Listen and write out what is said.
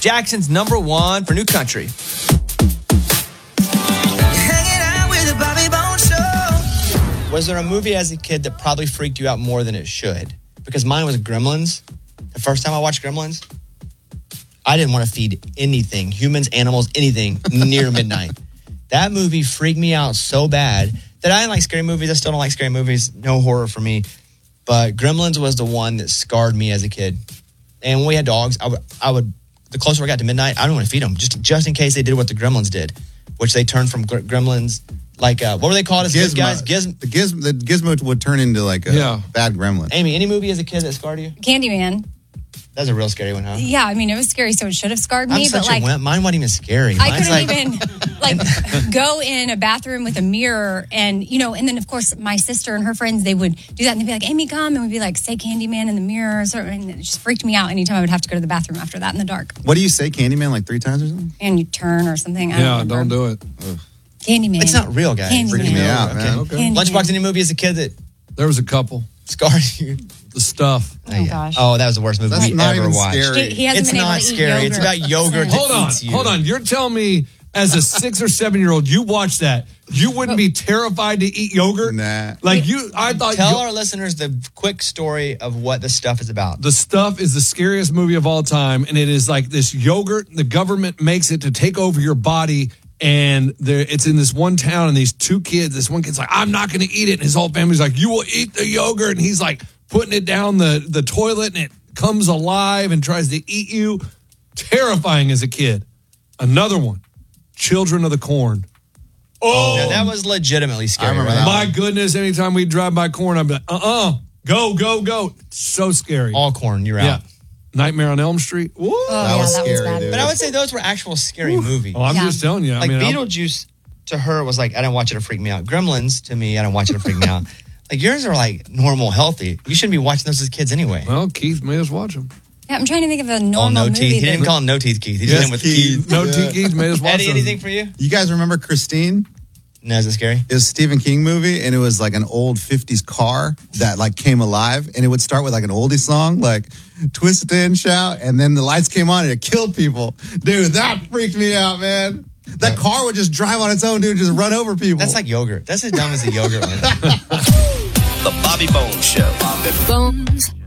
Jackson's number one for New Country. Was there a movie as a kid that probably freaked you out more than it should? Because mine was Gremlins. The first time I watched Gremlins, I didn't want to feed anything, humans, animals, anything, near midnight. That movie freaked me out so bad that I didn't like scary movies. I still don't like scary movies. No horror for me. But Gremlins was the one that scarred me as a kid. And when we had dogs, I would the closer I got to midnight, I don't want to feed them, just in case they did what the Gremlins did, which they turned from Gremlins. Like, what were they called as good guys? The Gizmo would turn into like a bad gremlin. Amy, any movie as a kid that scarred you? Candyman. That's a real scary one, huh? Yeah, I mean, it was scary, so it should have scarred me. I'm such but a wimp. Mine wasn't even scary. I couldn't even go in a bathroom with a mirror and, and then, of course, my sister and her friends, they would do that and they'd be like, Amy, come. And we'd be like, say Candyman in the mirror. And it just freaked me out anytime I would have to go to the bathroom after that in the dark. What do you say, Candyman, like 3 times or something? And you turn or something. Don't do it. Ugh. Candyman. It's not real, guys. Freaking me out, man. Okay. Lunchbox, any movie as a kid that there was a couple scarred you? The Stuff. Oh, gosh. Oh, that was the worst movie That's we not ever even watched. scary. He hasn't It's been able not to eat scary. yogurt. It's about yogurt that eats you. Hold on. You're telling me as a 6 or 7-year-old, you watched that, you wouldn't be terrified to eat yogurt? Nah. I thought. Tell our listeners the quick story of what The Stuff is about. The Stuff is the scariest movie of all time, and it is like this yogurt. The government makes it to take over your body, and it's in this one town, and these 2 kids, this one kid's like, I'm not going to eat it, and his whole family's like, you will eat the yogurt, and he's like putting it down the toilet, and it comes alive and tries to eat you. Terrifying as a kid. Another one, Children of the Corn. Oh, now, that was legitimately scary. I remember right? that. My goodness, anytime we drive by corn, I'd be like, go. So scary. All corn, you're Yeah. out. Nightmare on Elm Street. Woo. That was scary, bad. dude. But I would say those were actual scary movies. Oh, I'm just telling you. Like Beetlejuice to her was like, I didn't watch it to freak me out. Gremlins to me, I didn't watch it to freak me out. Like yours are like normal, healthy. You shouldn't be watching those as kids anyway. Well, Keith made us watch them. Yeah, I'm trying to think of a normal no movie. teeth. He didn't call him No Teeth Keith. He just Yes, hit him with Keith. Keith. No, Keith made us watch Eddie, them. anything for you? You guys remember Christine? No, is it scary? It was a Stephen King movie, and it was like an old 50s car that like came alive, and it would start with like an oldie song, like Twist and Shout, and then the lights came on and it killed people. Dude, that freaked me out, man. That car would just drive on its own, dude, just run over people. That's like yogurt. That's as dumb as the yogurt one. The Bobby Bones Show. Bones.